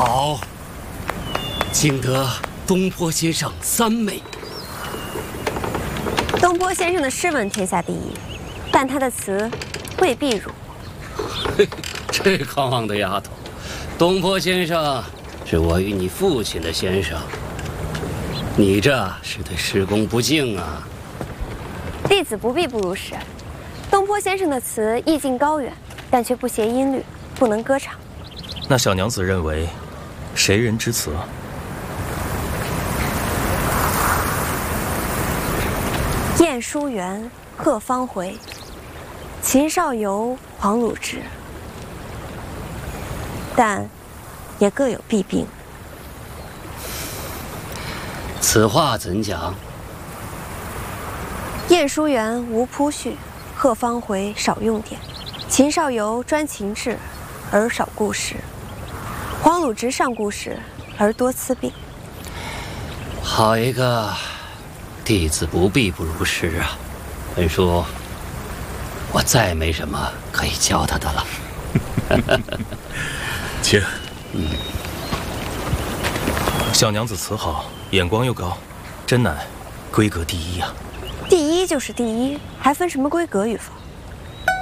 好，敬得东坡先生3枚。 东坡先生的诗文天下第一，但他的词未必如我。 这狂妄的丫头，东坡先生是我与你父亲的先生，你这是对师公不敬啊！ 弟子不必不如时。东坡先生的词意境高远，但却不谐音律，不能歌唱。 那小娘子认为，谁人之词？ 晏殊园鹤方回，秦少游黄鲁直。但也各有弊病。 此话怎讲？ 晏殊园无铺叙，鹤方回少用典，秦少游专情志，而少故事。黄鲁直上故事，而多词病。 好一个弟子不必不如师啊！本书我再没什么可以教他的了。 请。小娘子词好，眼光又高，真乃闺阁第一呀！ 第一就是第一，还分什么规格与否？